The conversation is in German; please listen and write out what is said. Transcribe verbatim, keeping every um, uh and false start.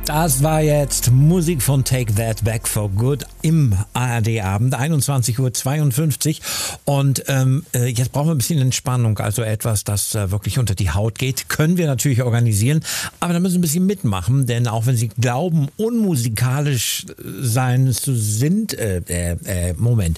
Das war jetzt Musik von Take That Back for Good im A R D-Abend, einundzwanzig Uhr zweiundfünfzig. Und ähm, jetzt brauchen wir ein bisschen Entspannung, also etwas, das äh, wirklich unter die Haut geht. Können wir natürlich organisieren, aber da müssen wir ein bisschen mitmachen, denn auch wenn Sie glauben, unmusikalisch sein zu sind, äh, äh, äh, Moment,